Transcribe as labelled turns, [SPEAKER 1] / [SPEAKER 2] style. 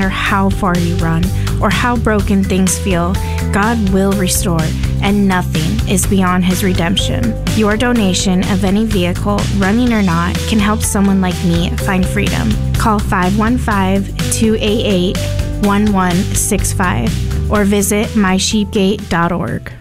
[SPEAKER 1] matter how far you run or how broken things feel, God will restore, and nothing is beyond His redemption. Your donation of any vehicle, running or not, can help someone like me find freedom. Call 515-288-1165 or visit mysheepgate.org.